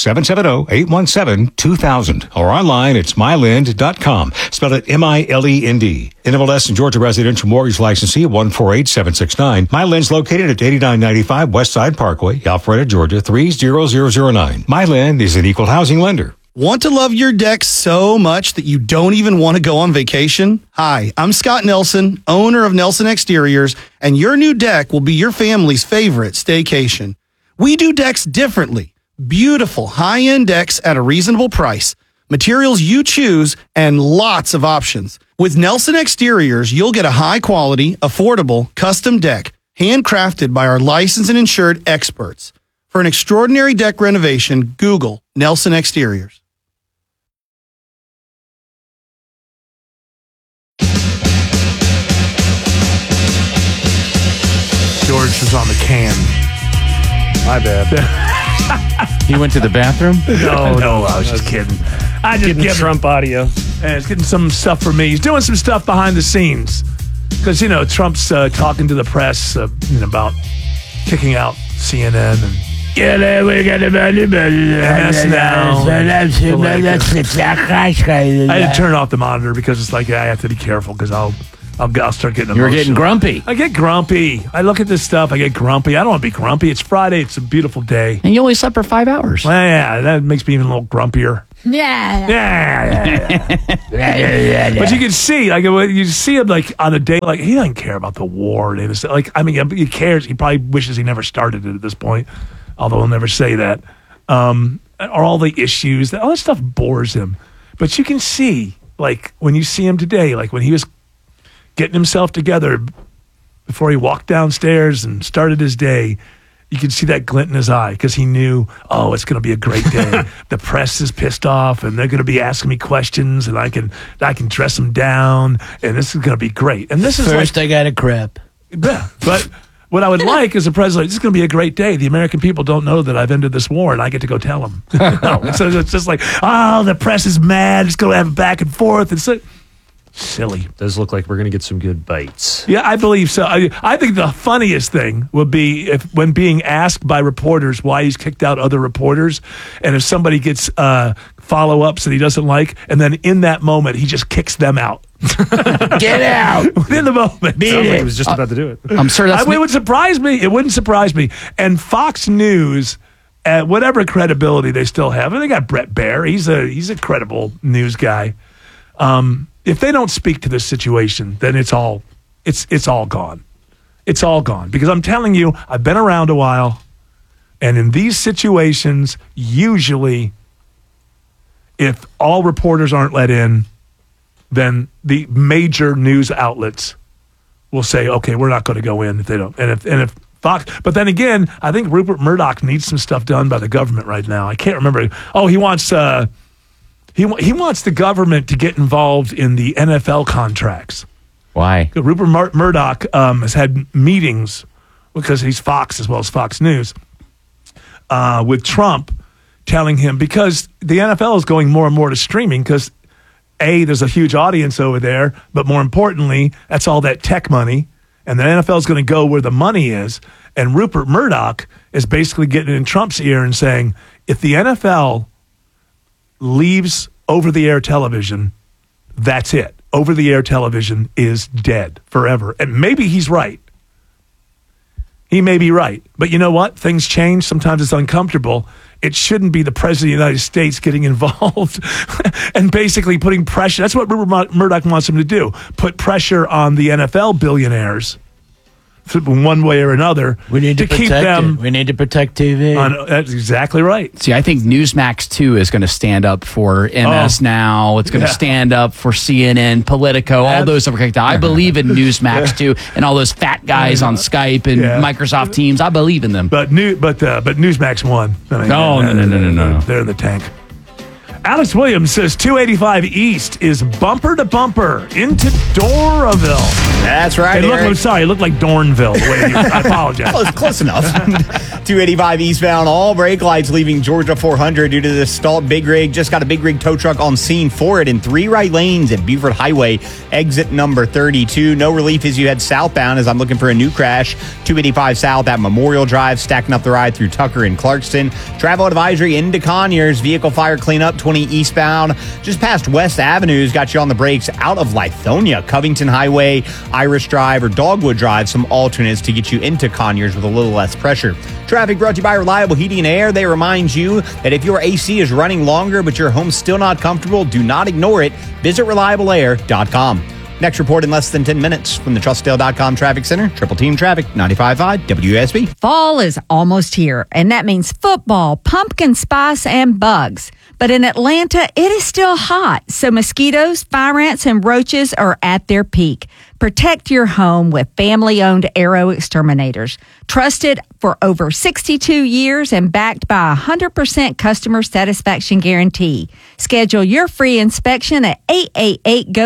770-817-2000. Or online, it's MyLand.com. Spell it MILEND. NMLS and Georgia Residential Mortgage Licensee 148769. MyLand's located at 8995 West Side Parkway, Alpharetta, Georgia 30009. MyLand is an equal housing lender. Want to love your deck so much that you don't even want to go on vacation? Hi, I'm Scott Nelson, owner of Nelson Exteriors, and your new deck will be your family's favorite staycation. We do decks differently. Beautiful, high-end decks at a reasonable price. Materials you choose, and lots of options. With Nelson Exteriors, you'll get a high-quality, affordable, custom deck, handcrafted by our licensed and insured experts. For an extraordinary deck renovation, Google Nelson Exteriors. George was on the can. My bad. He went to the bathroom? No, I was just kidding. I just getting Trump audio. And he's getting some stuff for me. He's doing some stuff behind the scenes. Because, Trump's talking to the press about kicking out CNN and we got MS now. I had to turn off the monitor because it's like I have to be careful because I'll start getting emotional. You were getting grumpy. I get grumpy. I look at this stuff. I get grumpy. I don't want to be grumpy. It's Friday. It's a beautiful day. And you only slept for 5 hours. Well, yeah, that makes me even a little grumpier. Yeah. But you can see, you see him on a day he doesn't care about the war. He cares. He probably wishes he never started it at this point. Although he'll never say that. Or all the issues, all that stuff bores him. But you can see, when you see him today, when he was getting himself together before he walked downstairs and started his day, you can see that glint in his eye because he knew, it's going to be a great day. The press is pissed off and they're going to be asking me questions and I can dress them down and this is going to be great. And this is first I got a crap. Yeah, but what I would like as a president, this is going to be a great day. The American people don't know that I've ended this war and I get to go tell them. No, so it's just the press is mad. It's going to have a back and forth. It's silly. Does look like we're going to get some good bites. Yeah, I believe so. I think the funniest thing would be when being asked by reporters why he's kicked out other reporters, and if somebody gets follow-ups that he doesn't like, and then in that moment he just kicks them out. Get out! Within the moment. He was just about to do it. I'm sure it would surprise me. It wouldn't surprise me. And Fox News, at whatever credibility they still have, and they got Brett Baer. He's a credible news guy. If they don't speak to this situation, then it's all gone. It's all gone. Because I'm telling you, I've been around a while, and in these situations, usually, if all reporters aren't let in, then the major news outlets will say, okay, we're not going to go in if they don't. And if Fox, but then again, I think Rupert Murdoch needs some stuff done by the government right now. I can't remember. He wants he wants the government to get involved in the NFL contracts. Why? Rupert Murdoch has had meetings because he's Fox as well as Fox News with Trump, telling him because the NFL is going more and more to streaming because there's a huge audience over there, but more importantly, that's all that tech money, and the NFL is going to go where the money is. And Rupert Murdoch is basically getting in Trump's ear and saying, if the NFL leaves over-the-air television, that's it. Over-the-air television is dead forever. And maybe he's right. He may be right. But you know what? Things change. Sometimes it's uncomfortable. It shouldn't be the president of the United States getting involved and basically putting pressure. That's what Rupert Murdoch wants him to do. Put pressure on the NFL billionaires one way or another. We need to keep them. We need to protect TV. That's exactly right. See, I think Newsmax, too, is going to stand up for MS Now. It's going to stand up for CNN, Politico, all those that were kicked out. I believe in Newsmax, too, and all those fat guys on Skype and Microsoft Teams. I believe in them. But Newsmax won. No. They're in the tank. Alex Williams says 285 East is bumper to bumper into Doraville. That's right. It looked like Dornville. I apologize. Close enough. 285 eastbound, all brake lights leaving Georgia 400 due to the stalled big rig. Just got a big rig tow truck on scene for it in 3 right lanes at Beaufort Highway, exit number 32. No relief as you head southbound as I'm looking for a new crash. 285 south at Memorial Drive, stacking up the ride through Tucker and Clarkston. Travel advisory into Conyers. Vehicle fire cleanup 20 eastbound. Just past West Avenue's got you on the brakes out of Lithonia. Covington Highway, Irish Drive, or Dogwood Drive. Some alternates to get you into Conyers with a little less pressure. Traffic brought to you by Reliable Heating and Air. They remind you that if your AC is running longer but your home's still not comfortable, do not ignore it. Visit ReliableAir.com. Next report in less than 10 minutes from the TrustDale.com Traffic Center. Triple Team Traffic, 95.5 WSB. Fall is almost here, and that means football, pumpkin spice, and bugs. But in Atlanta, it is still hot, so mosquitoes, fire ants, and roaches are at their peak. Protect your home with family-owned Arrow Exterminators. Trusted for over 62 years and backed by a 100% customer satisfaction guarantee. Schedule your free inspection at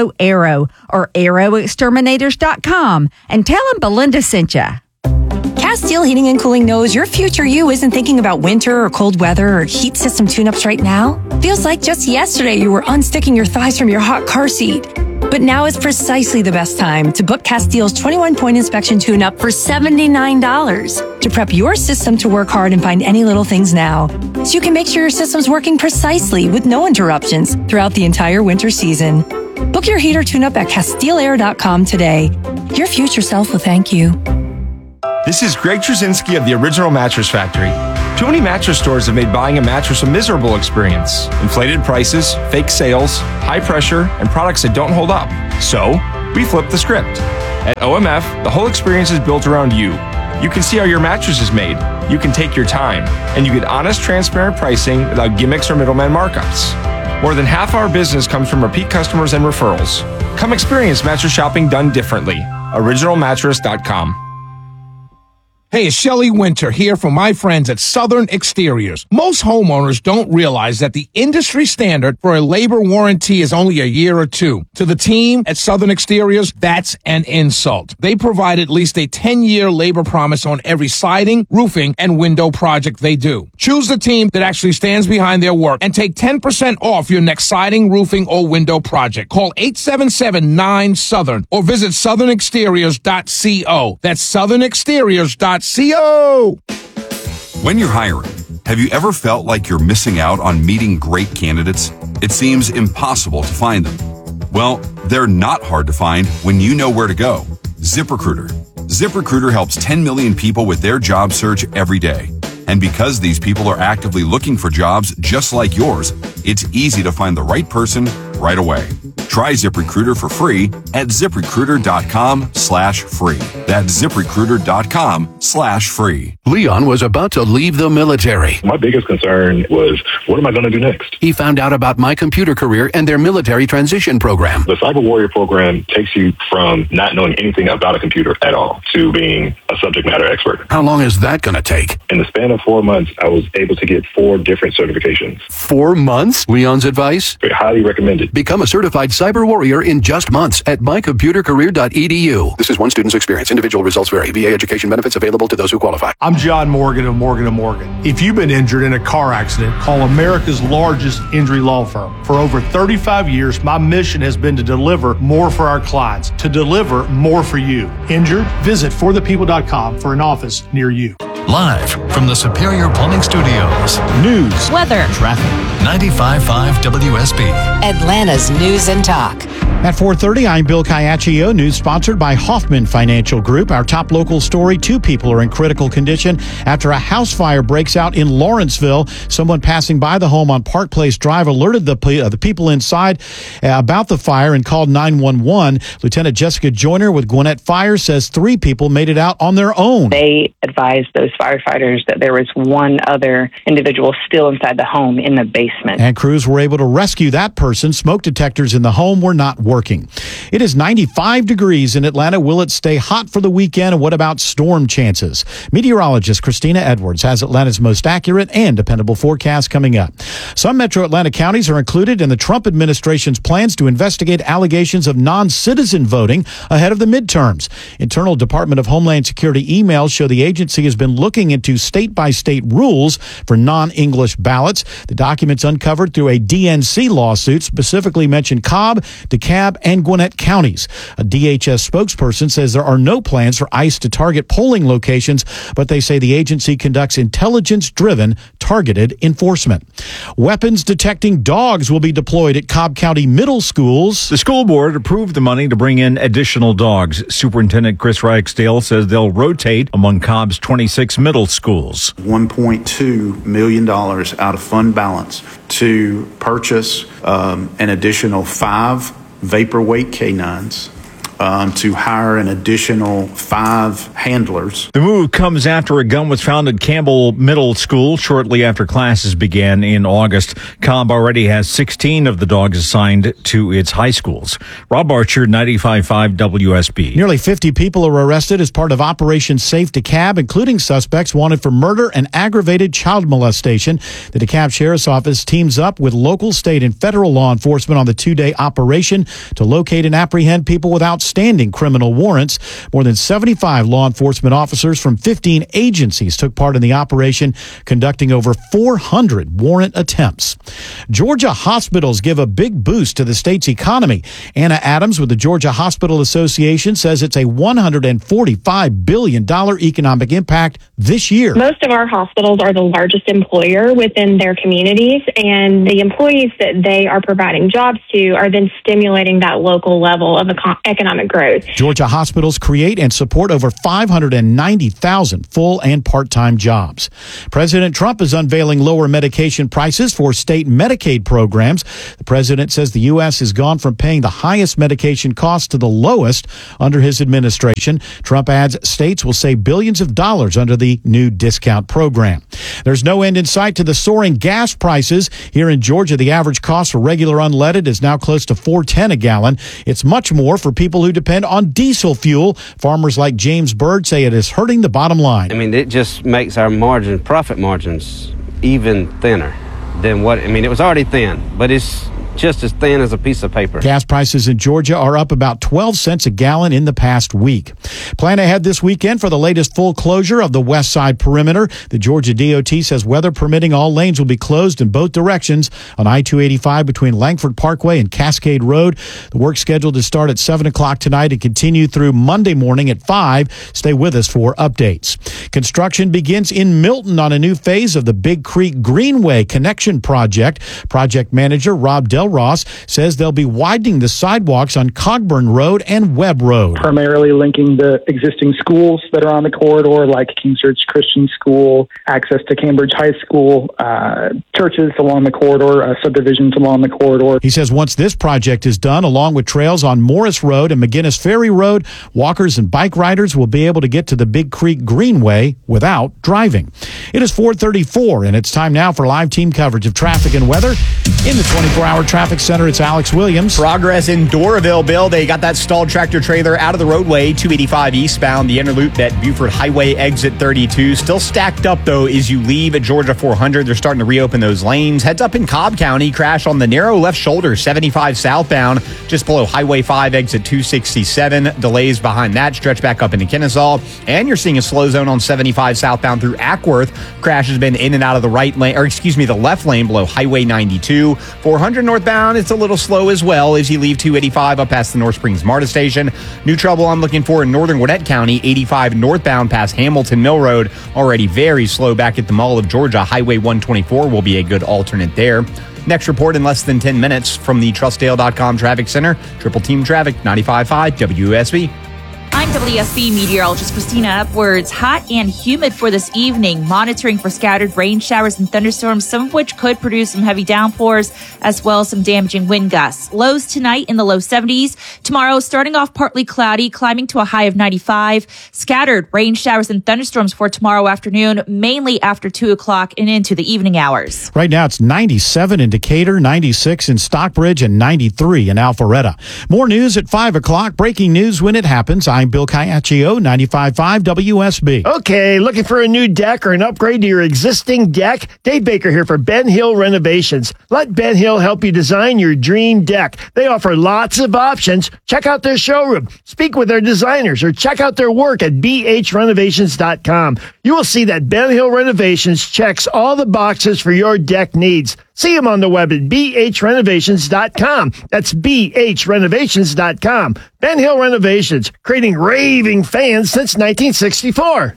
888-GO-ARROW or arrowexterminators.com and tell them Belinda sent you. Castile Heating and Cooling knows your future you isn't thinking about winter or cold weather or heat system tune-ups right now. Feels like just yesterday you were unsticking your thighs from your hot car seat. But now is precisely the best time to book Castile's 21-point inspection tune-up for $79 to prep your system to work hard and find any little things now, so you can make sure your system's working precisely with no interruptions throughout the entire winter season. Book your heater tune-up at CastileAir.com today. Your future self will thank you. This is Greg Trzynski of the Original Mattress Factory. Too many mattress stores have made buying a mattress a miserable experience. Inflated prices, fake sales, high pressure, and products that don't hold up. So, we flipped the script. At OMF, the whole experience is built around you. You can see how your mattress is made. You can take your time. And you get honest, transparent pricing without gimmicks or middleman markups. More than half our business comes from repeat customers and referrals. Come experience mattress shopping done differently. OriginalMattress.com. Hey, it's Shelley Winter here from my friends at Southern Exteriors. Most homeowners don't realize that the industry standard for a labor warranty is only a year or two. To the team at Southern Exteriors, that's an insult. They provide at least a 10-year labor promise on every siding, roofing, and window project they do. Choose the team that actually stands behind their work and take 10% off your next siding, roofing, or window project. Call 877-9-SOUTHERN or visit southernexteriors.co. That's southernexteriors.co. When you're hiring, have you ever felt like you're missing out on meeting great candidates? It seems impossible to find them. Well, they're not hard to find when you know where to go. ZipRecruiter. ZipRecruiter helps 10 million people with their job search every day. And because these people are actively looking for jobs just like yours, it's easy to find the right person right away. Try ZipRecruiter for free at ZipRecruiter.com/free. That's ZipRecruiter.com/free. Leon was about to leave the military. My biggest concern was, what am I going to do next? He found out about My Computer Career and their military transition program. The Cyber Warrior program takes you from not knowing anything about a computer at all to being a subject matter expert. How long is that going to take? In the span of 4 months, I was able to get 4 different certifications. 4 months? Leon's advice? Highly recommended. Become a certified cyber warrior in just months at mycomputercareer.edu. This is one student's experience. Individual results vary. VA education benefits available to those who qualify. I'm John Morgan of Morgan & Morgan. If you've been injured in a car accident, call America's largest injury law firm. For over 35 years, my mission has been to deliver more for our clients, to deliver more for you. Injured? Visit forthepeople.com for an office near you. Live from the Superior Plumbing Studios. News, weather, traffic. 95.5 WSB. Atlanta's News and Talk. At 4:30, I'm Bill Caiaccio. News sponsored by Hoffman Financial Group. Our top local story, 2 people are in critical condition after a house fire breaks out in Lawrenceville. Someone passing by the home on Park Place Drive alerted the people inside about the fire and called 911. Lieutenant Jessica Joyner with Gwinnett Fire says 3 people made it out on their own. They advised those firefighters that there was one other individual still inside the home in the basement. And crews were able to rescue that person. Smoke detectors in the home were not working. It is 95 degrees in Atlanta. Will it stay hot for the weekend? And what about storm chances? Meteorologist Christina Edwards has Atlanta's most accurate and dependable forecast coming up. Some metro Atlanta counties are included in the Trump administration's plans to investigate allegations of non-citizen voting ahead of the midterms. Internal Department of Homeland Security emails show the agency has been looking into state-by-state rules for non-English ballots. The documents uncovered through a DNC lawsuit specifically mention Cobb, DeKalb, and Gwinnett counties. A DHS spokesperson says there are no plans for ICE to target polling locations, but they say the agency conducts intelligence-driven, targeted enforcement. Weapons detecting dogs will be deployed at Cobb County middle schools. The school board approved the money to bring in additional dogs. Superintendent Chris Ragsdale says they'll rotate among Cobb's 26 middle schools. $1.2 million out of fund balance to purchase an additional 5 vapor weight canines, to hire an additional 5 handlers. The move comes after a gun was found at Campbell Middle School shortly after classes began in August. Cobb already has 16 of the dogs assigned to its high schools. Rob Archer, 95.5 WSB. Nearly 50 people are arrested as part of Operation Safe DeKalb, including suspects wanted for murder and aggravated child molestation. The DeKalb Sheriff's Office teams up with local, state, and federal law enforcement on the 2-day operation to locate and apprehend people without outstanding criminal warrants. More than 75 law enforcement officers from 15 agencies took part in the operation, conducting over 400 warrant attempts. Georgia hospitals give a big boost to the state's economy. Anna Adams with the Georgia Hospital Association says it's a $145 billion economic impact this year. Most of our hospitals are the largest employer within their communities, and the employees that they are providing jobs to are then stimulating that local level of economic growth. Georgia hospitals create and support over 590,000 full and part-time jobs. President Trump is unveiling lower medication prices for state Medicaid programs. The president says the U.S. has gone from paying the highest medication costs to the lowest under his administration. Trump adds states will save billions of dollars under the new discount program. There's no end in sight to the soaring gas prices. Here in Georgia, the average cost for regular unleaded is now close to $4.10 a gallon. It's much more for people who depend on diesel fuel. Farmers like James Bird say it is hurting the bottom line. I mean, it just makes our profit margins even thinner than it was already thin, but it's just as thin as a piece of paper. Gas prices in Georgia are up about 12 cents a gallon in the past week. Plan ahead this weekend for the latest full closure of the west side perimeter. The Georgia DOT says weather permitting, all lanes will be closed in both directions on I-285 between Langford Parkway and Cascade Road. The work scheduled to start at 7 o'clock tonight and continue through Monday morning at 5. Stay with us for updates. Construction begins in Milton on a new phase of the Big Creek Greenway Connection Project. Project manager Rob Ross says they'll be widening the sidewalks on Cogburn Road and Webb Road. Primarily linking the existing schools that are on the corridor, like King's Ridge Christian School, access to Cambridge High School, churches along the corridor, subdivisions along the corridor. He says once this project is done, along with trails on Morris Road and McGinnis Ferry Road, walkers and bike riders will be able to get to the Big Creek Greenway without driving. It is 4:34, and it's time now for live team coverage of traffic and weather. In the 24-hour traffic center, it's Alex Williams. Progress in Doraville, Bill. They got that stalled tractor trailer out of the roadway, 285 eastbound, the inner loop at Buford Highway, exit 32. Still stacked up, though, as you leave at Georgia 400. They're starting to reopen those lanes. Heads up in Cobb County, crash on the narrow left shoulder, 75 southbound, just below Highway 5, exit 267. Delays behind that, stretch back up into Kennesaw. And you're seeing a slow zone on 75 southbound through Ackworth. Crash has been in and out of the the left lane below Highway 92. 400 northbound, it's a little slow as well as you leave 285 up past the North Springs MARTA station. New trouble I'm looking for in northern Gwinnett County, 85 northbound past Hamilton Mill Road. Already very slow back at the Mall of Georgia. Highway 124 will be a good alternate there. Next report in less than 10 minutes from the TrustDale.com Traffic Center. Triple Team Traffic, 95.5 WSB. I'm WSB meteorologist Christina Upwards. Hot and humid for this evening, monitoring for scattered rain showers and thunderstorms, some of which could produce some heavy downpours, as well as some damaging wind gusts. Lows tonight in the low 70s. Tomorrow, starting off partly cloudy, climbing to a high of 95. Scattered rain showers and thunderstorms for tomorrow afternoon, mainly after 2 o'clock and into the evening hours. Right now, it's 97 in Decatur, 96 in Stockbridge, and 93 in Alpharetta. More news at 5 o'clock. Breaking news when it happens. I'm Bill Caiaccio, 95.5 WSB. Okay, looking for a new deck or an upgrade to your existing deck? Dave Baker here for Ben Hill Renovations. Let Ben Hill help you design your dream deck. They offer lots of options. Check out their showroom, speak with their designers, or check out their work at bhrenovations.com. You will see that Ben Hill Renovations checks all the boxes for your deck needs. See them on the web at bhrenovations.com. That's bhrenovations.com. Ben Hill Renovations, creating raving fans since 1964.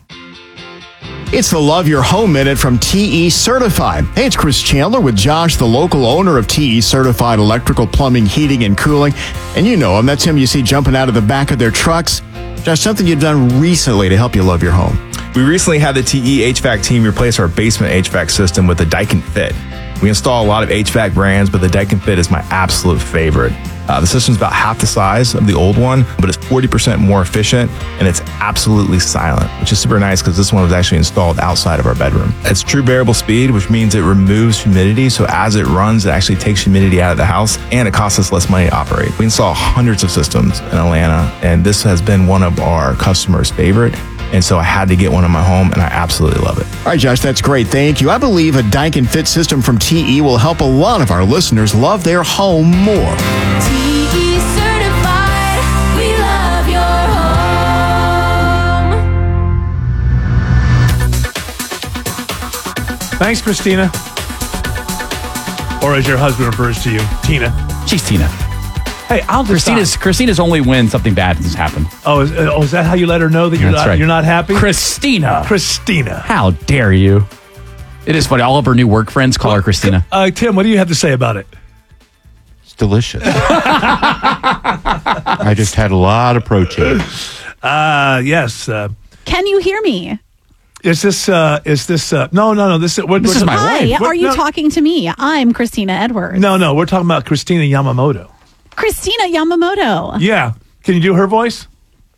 It's the Love Your Home Minute from TE Certified. Hey, it's Chris Chandler with Josh, the local owner of TE Certified Electrical, Plumbing, Heating, and Cooling. And you know him. That's him you see jumping out of the back of their trucks. Josh, something you've done recently to help you love your home. We recently had the TE HVAC team replace our basement HVAC system with the Daikin Fit. We install a lot of HVAC brands, but the Daikin Fit is my absolute favorite. The system's about half the size of the old one, but it's 40% more efficient, and it's absolutely silent, which is super nice because this one was actually installed outside of our bedroom. It's true variable speed, which means it removes humidity, so as it runs, it actually takes humidity out of the house, and it costs us less money to operate. We install hundreds of systems in Atlanta, and this has been one of our customers' favorite. And so I had to get one in my home, and I absolutely love it. All right, Josh, that's great. Thank you. I believe a Daikin Fit system from TE will help a lot of our listeners love their home more. TE Certified, we love Thanks, Christina. Or as your husband refers to you, Tina. She's Tina. Hey, I'll decide. Christina's only when something bad has happened. Is that how you let her know that you're not happy? Christina. How dare you? It is funny. All of her new work friends call her Christina. Tim, what do you have to say about it? It's delicious. I just had a lot of protein. Yes. Can you hear me? No, this is my wife. Hi, are you talking to me? I'm Christina Edwards. No, we're talking about Christina Yamamoto. Christina Yamamoto. Yeah. Can you do her voice?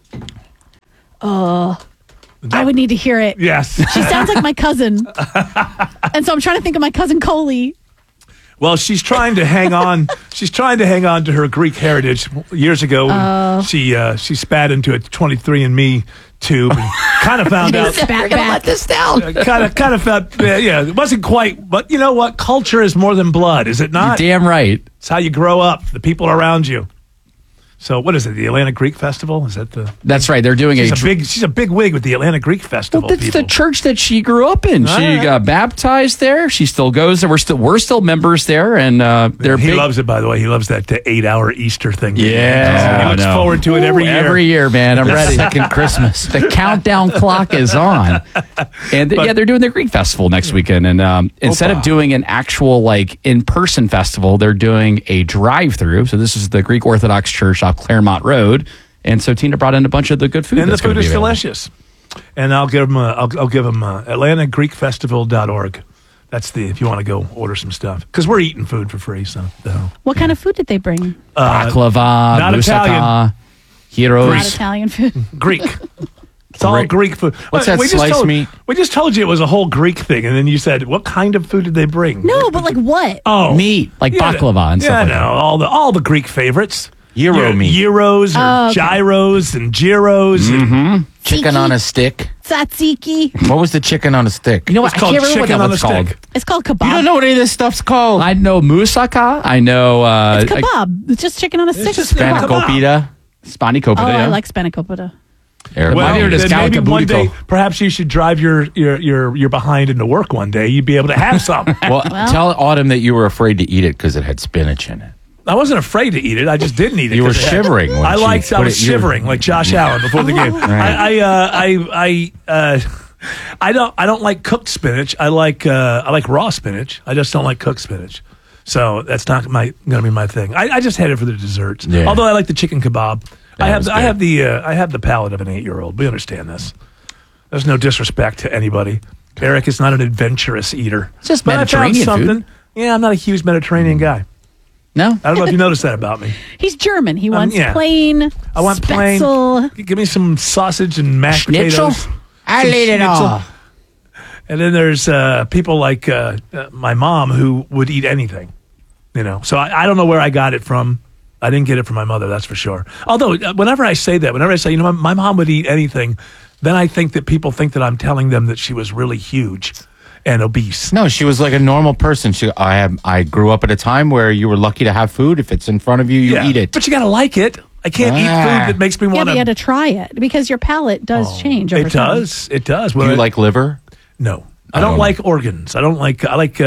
I would need to hear it. Yes. She sounds like my cousin. And so I'm trying to think of my cousin Coley. Well, she's trying to hang on. She's trying to hang on to her Greek heritage. Years ago, when she spat into a 23andMe tube and kind of found out. We're gonna let this down. Kind of felt. Yeah, it wasn't quite. But you know what? Culture is more than blood, is it not? You're damn right. It's how you grow up. The people around you. So what is it? The Atlanta Greek Festival? Is that the? That's right. They're doing She's a big wig with the Atlanta Greek Festival. Well, it's the church that she grew up in. She got baptized there. She still goes there. We're still members there, and he loves it. By the way, he loves that 8-hour Easter thing. Yeah, he looks forward to it every year. Every year, man. I'm ready. Second Christmas. The countdown clock is on, and they're doing the Greek Festival next weekend. And instead of doing an actual in-person festival, they're doing a drive-through. So this is the Greek Orthodox Church off Claremont Road. And so Tina brought in a bunch of the good food. And the food is delicious. And I'll give them AtlantaGreekFestival.org. That's if you want to go order some stuff. Because we're eating food for free. So what kind of food did they bring? Baklava, not moussaka, Italian. Gyros. Not Italian food. Greek. It's all Greek food. What's that sliced meat? We just told you it was a whole Greek thing, and then you said, "What kind of food did they bring?" No, but what? Oh, meat, baklava and stuff. Yeah, all the Greek favorites. Gyro meat. Gyros, gyros, and gyros. Mm-hmm. Chicken on a stick. Tzatziki. What was the chicken on a stick? You know what? I can't remember what that one's called. It's called kebab. You don't know what any of this stuff's called. I know moussaka. I know. It's kebab. It's just chicken on a stick. Spanakopita. Spanakopita. I like spanakopita. Well, then maybe one day, perhaps you should drive your behind into work one day. You'd be able to have some. well, tell Autumn that you were afraid to eat it because it had spinach in it. I wasn't afraid to eat it. I just didn't eat it. You were shivering. I was shivering like Josh Allen before the game. Right. I don't like cooked spinach. I like raw spinach. I just don't like cooked spinach. So that's not going to be my thing. I just had it for the desserts. Yeah. Although I like the chicken kebab. I have the palate of an 8-year-old. We understand this. There's no disrespect to anybody. Eric is not an adventurous eater. It's just Mediterranean food. Yeah, I'm not a huge Mediterranean guy. No, I don't know if you noticed that about me. He's German. He wants plain. I want Spetzel. plain. Give me some sausage and mashed Schnitzel? potatoes. I'll eat it all. And then there's people like my mom who would eat anything. So I don't know where I got it from. I didn't get it from my mother, that's for sure. Although whenever I say, my mom would eat anything, then I think that people think that I'm telling them that she was really huge and obese. No, she was like a normal person. I grew up at a time where you were lucky to have food. If it's in front of you, you eat it. But you got to like it. I can't eat food that makes me want to. Yeah, but you had to try it because your palate does change over time. It does. Do you like liver? No. I don't like organs. I like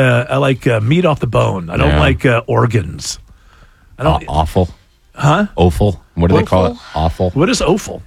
meat off the bone. I don't like organs. I don't offal. Huh? Offal. What do they call it? Offal. What is offal?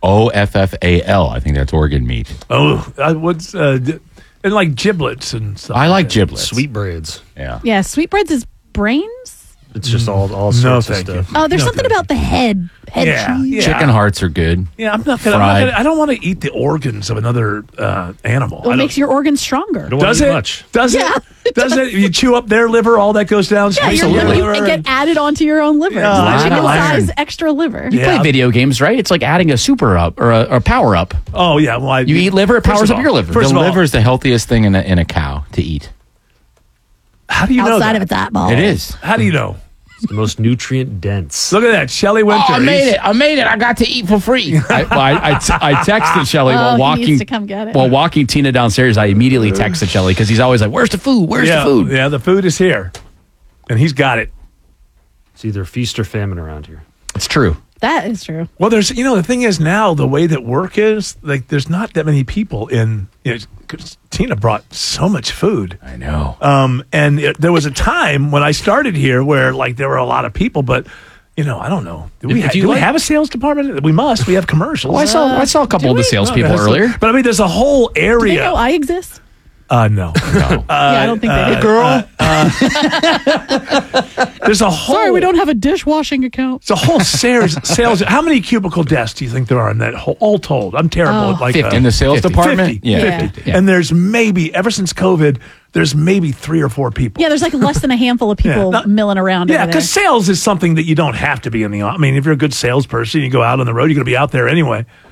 AOFFAL. I think that's organ meat. Oh, what's and like giblets and stuff. I like giblets. Sweetbreads. Yeah. Yeah, sweetbreads is brains. It's just all sorts of stuff. Oh, there's something about the head cheese. Yeah. Chicken hearts are good. Yeah, I'm not gonna. I don't want to eat the organs of another animal. Well, it makes your organs stronger. Does it? Much. Does it? Does it? You chew up their liver, all that goes down. Yeah, you get added onto your own liver. It's chicken size extra liver. You play video games, right? It's like adding a super up or a power up. Oh yeah, well, you eat liver, it powers up your liver. The liver is the healthiest thing in a cow to eat. How do you know outside that? of its eyeball? It is. How do you know? It's the most nutrient dense. Look at that, Shelley Winter. Oh, I made it! I got to eat for free. I texted Shelley while walking. He needs to come get it. While walking Tina downstairs, I immediately texted Shelley because he's always like, "Where's the food? Where's the food?" Yeah, the food is here, and he's got it. It's either feast or famine around here. It's true. That is true. Well, there's, the thing is now the way that work is, like, there's not that many people in, 'cause Tina brought so much food. I know. And there was a time when I started here where, like, there were a lot of people, but, I don't know. Do we have a sales department? We must. We have commercials. Well, I saw a couple of the salespeople earlier. But I mean, there's a whole area. Do they know I exist? No. Yeah, I don't think they do. Girl. There's a whole. Sorry, we don't have a dishwashing account. It's a whole sales. How many cubicle desks do you think there are in that whole? All told, I'm terrible at 50. In the sales 50. department? 50. Yeah. 50. And there's maybe, ever since COVID, there's maybe 3 or 4 people. Yeah, there's like less than a handful of people milling around. Yeah, over there. because sales is something that you don't have to be in the. I mean, if you're a good salesperson, you go out on the road, you're going to be out there anyway.